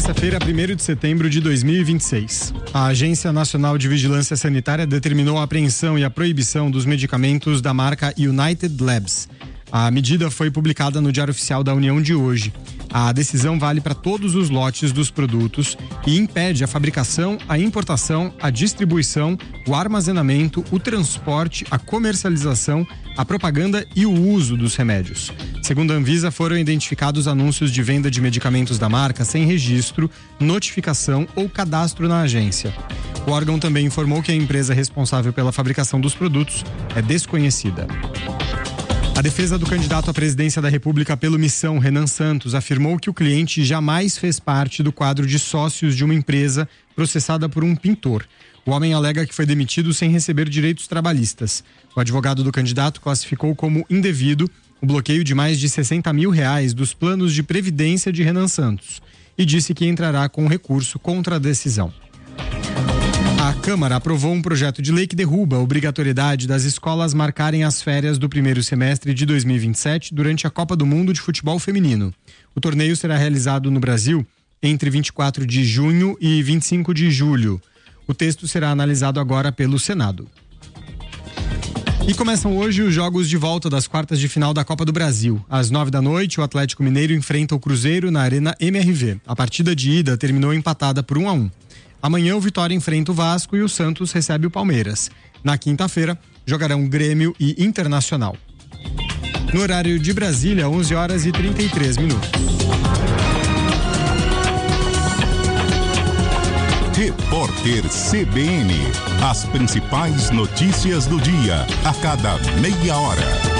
terça-feira, 1º de setembro de 2026. A Agência Nacional de Vigilância Sanitária determinou a apreensão e a proibição dos medicamentos da marca United Labs. A medida foi publicada no Diário Oficial da União de hoje. A decisão vale para todos os lotes dos produtos e impede a fabricação, a importação, a distribuição, o armazenamento, o transporte, a comercialização, a propaganda e o uso dos remédios. Segundo a Anvisa, foram identificados anúncios de venda de medicamentos da marca sem registro, notificação ou cadastro na agência. O órgão também informou que a empresa responsável pela fabricação dos produtos é desconhecida. A defesa do candidato à presidência da República pelo Missão, Renan Santos, afirmou que o cliente jamais fez parte do quadro de sócios de uma empresa processada por um pintor. O homem alega que foi demitido sem receber direitos trabalhistas. O advogado do candidato classificou como indevido o bloqueio de mais de R$60 mil dos planos de previdência de Renan Santos e disse que entrará com recurso contra a decisão. A Câmara aprovou um projeto de lei que derruba a obrigatoriedade das escolas marcarem as férias do primeiro semestre de 2027 durante a Copa do Mundo de Futebol Feminino. O torneio será realizado no Brasil entre 24 de junho e 25 de julho. O texto será analisado agora pelo Senado. E começam hoje os jogos de volta das quartas de final da Copa do Brasil. Às 9h, o Atlético Mineiro enfrenta o Cruzeiro na Arena MRV. A partida de ida terminou empatada por 1-1. Amanhã o Vitória enfrenta o Vasco e o Santos recebe o Palmeiras. Na quinta-feira, jogarão Grêmio e Internacional. No horário de Brasília, 11h33. Repórter CBN. As principais notícias do dia, a cada meia hora.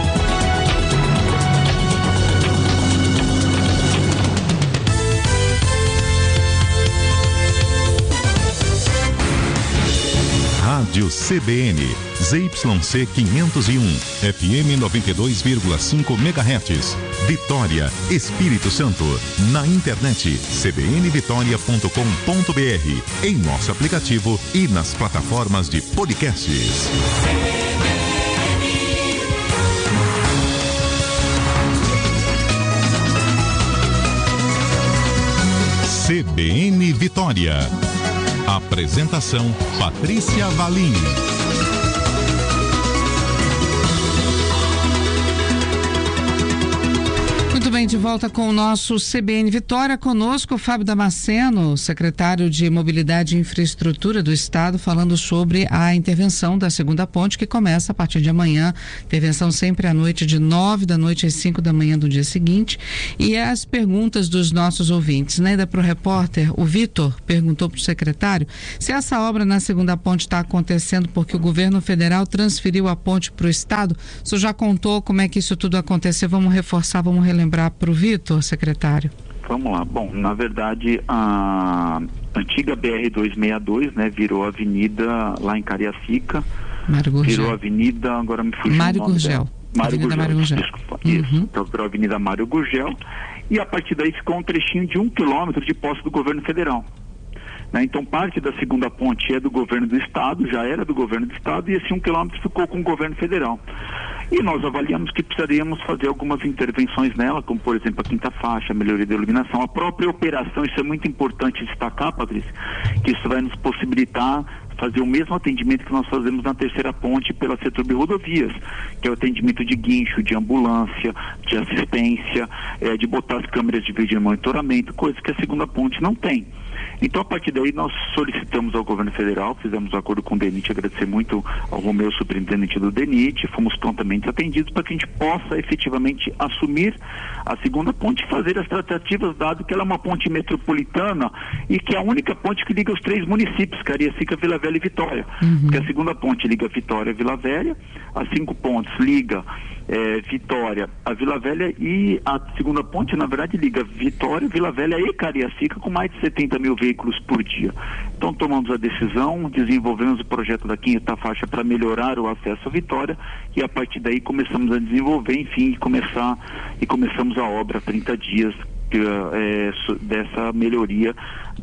Rádio CBN, ZYC 501, FM 92,5 MHz, Vitória, Espírito Santo. Na internet, cbnvitoria.com.br, em nosso aplicativo e nas plataformas de podcasts. CBN Vitória. Apresentação: Patrícia Valim. Muito bem, de volta com o nosso CBN Vitória. Conosco, Fábio Damasceno, secretário de Mobilidade e Infraestrutura do Estado, falando sobre a intervenção da segunda ponte, que começa a partir de amanhã. Intervenção sempre à noite, de 9h às 5h do dia seguinte. E as perguntas dos nossos ouvintes, né? Ainda para o repórter, o Vitor perguntou para o secretário se essa obra na segunda ponte está acontecendo porque o governo federal transferiu a ponte para o Estado. O senhor já contou como é que isso tudo aconteceu? Vamos reforçar, vamos relembrar para o Vitor, secretário? Vamos lá. Bom, na verdade, a antiga BR-262, né, virou avenida lá em Cariacica. Mário Gurgel. Virou avenida, agora me fugiu Mário o nome Gurgel. dela. Mário Gurgel. Desculpa. Isso. Então Virou a Avenida Mário Gurgel. E a partir daí ficou um trechinho de 1 quilômetro de posse do governo federal. Né? Então, parte da segunda ponte é do governo do Estado, já era do governo do Estado, e esse 1 quilômetro ficou com o governo federal. E nós avaliamos que precisaríamos fazer algumas intervenções nela, como, por exemplo, a quinta faixa, a melhoria da iluminação, a própria operação. Isso é muito importante destacar, Patrícia, que isso vai nos possibilitar fazer o mesmo atendimento que nós fazemos na terceira ponte pela Seturb Rodovias, que é o atendimento de guincho, de ambulância, de assistência, de botar as câmeras de vídeo de monitoramento, coisa que a segunda ponte não tem. Então, a partir daí, nós solicitamos ao governo federal, fizemos um acordo com o DENIT, agradecer muito ao Romeu, superintendente do DENIT, fomos prontamente atendidos para que a gente possa efetivamente assumir a segunda ponte e fazer as tratativas, dado que ela é uma ponte metropolitana e que é a única ponte que liga os 3 municípios, Cariacica, Vila Velha e Vitória. Porque a segunda ponte liga Vitória, Vila Velha, as 5 pontes liga Vitória a Vila Velha, e a segunda ponte, na verdade, liga Vitória, Vila Velha e Cariacica, com mais de 70 mil veículos por dia. Então, tomamos a decisão, desenvolvemos o projeto da quinta faixa para melhorar o acesso à Vitória, e a partir daí começamos a desenvolver, enfim, e começamos a obra há 30 dias dessa melhoria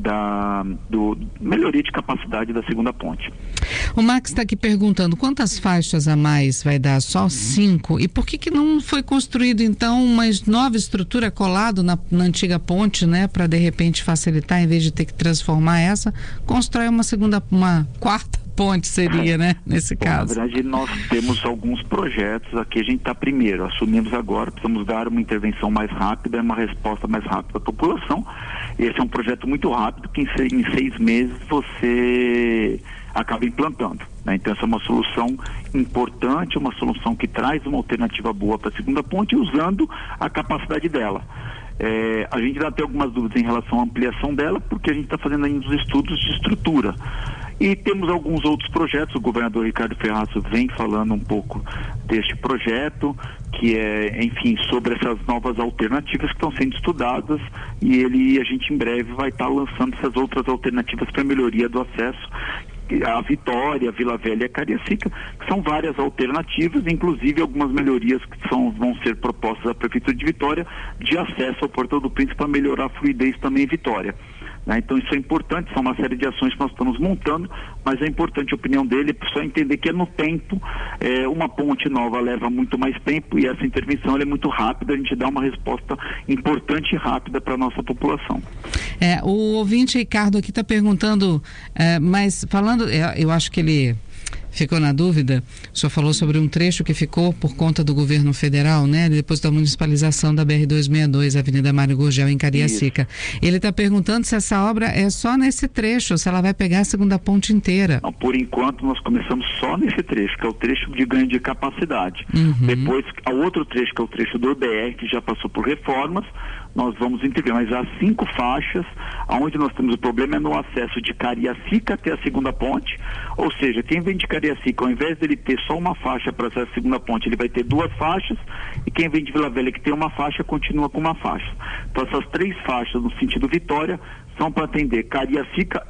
melhoria de capacidade da segunda ponte. O Max está aqui perguntando quantas faixas a mais vai dar? Só 5? E por que não foi construído então uma nova estrutura colado na antiga ponte, né, para de repente facilitar, em vez de ter que transformar essa, constrói uma quarta ponte seria, né, nesse caso? Na verdade, nós temos alguns projetos aqui, a gente está primeiro, assumimos agora, precisamos dar uma intervenção mais rápida, uma resposta mais rápida à população. Esse é um projeto muito rápido, que em 6 meses você acaba implantando, né? Então essa é uma solução importante, uma solução que traz uma alternativa boa para a segunda ponte, usando a capacidade dela. A gente ainda tem algumas dúvidas em relação à ampliação dela, porque a gente está fazendo ainda os estudos de estrutura. E temos alguns outros projetos, o governador Ricardo Ferrazzo vem falando um pouco deste projeto, que é, enfim, sobre essas novas alternativas que estão sendo estudadas, e a gente em breve vai estar lançando essas outras alternativas para melhoria do acesso a Vitória, Vila Velha e a Cariacica, que são várias alternativas, inclusive algumas melhorias que vão ser propostas à Prefeitura de Vitória, de acesso ao Portão do Príncipe, para melhorar a fluidez também em Vitória. Então isso é importante, são uma série de ações que nós estamos montando, mas é importante a opinião dele, é só entender que é no tempo, uma ponte nova leva muito mais tempo, e essa intervenção ela é muito rápida, a gente dá uma resposta importante e rápida para a nossa população. O ouvinte Ricardo aqui está perguntando, mas falando, eu acho que ele ficou na dúvida, o senhor falou sobre um trecho que ficou por conta do governo federal, né? Depois da municipalização da BR-262, Avenida Mário Gurgel, em Cariacica. Isso. Ele está perguntando se essa obra é só nesse trecho, ou se ela vai pegar a segunda ponte inteira. Não, por enquanto nós começamos só nesse trecho, que é o trecho de ganho de capacidade. Depois, o outro trecho, que é o trecho do BR, que já passou por reformas, nós vamos intervir, mas há 5 faixas, onde nós temos o problema é no acesso de Cariacica até a segunda ponte, ou seja, quem vem de Cariacica, ao invés dele ter só uma faixa para essa segunda ponte, ele vai ter 2 faixas, e quem vem de Vila Velha, que tem uma faixa, continua com uma faixa. Então essas 3 faixas no sentido Vitória são para atender Cariacica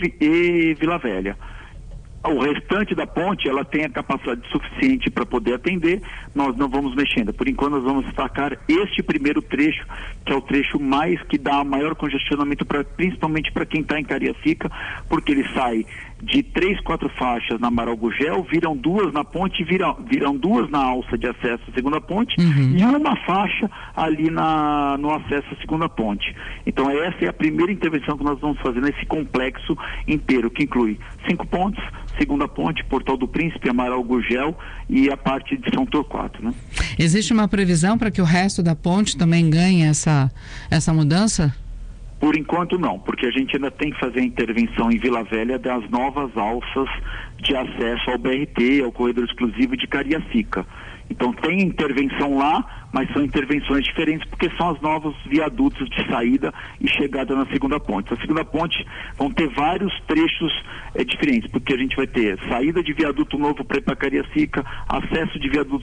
e Vila Velha. O restante da ponte, ela tem a capacidade suficiente para poder atender, nós não vamos mexendo. Por enquanto, nós vamos destacar este primeiro trecho, que é o trecho que dá maior congestionamento, principalmente para quem está em Cariacica, porque ele sai de 3, 4 faixas na Amaral Gurgel, viram 2 na ponte, viram 2 na alça de acesso à segunda ponte, e uma faixa ali no acesso à segunda ponte. Então essa é a primeira intervenção que nós vamos fazer nesse complexo inteiro, que inclui 5 pontes, segunda ponte, Portal do Príncipe, Amaral Gurgel e a parte de São Torquato, né? Existe uma previsão para que o resto da ponte também ganhe essa mudança? Por enquanto não, porque a gente ainda tem que fazer a intervenção em Vila Velha das novas alças de acesso ao BRT, ao corredor exclusivo de Cariacica. Então tem intervenção lá, mas são intervenções diferentes, porque são os novos viadutos de saída e chegada na segunda ponte. A segunda ponte vão ter vários trechos diferentes, porque a gente vai ter saída de viaduto novo para ir para Cariacica, acesso de viaduto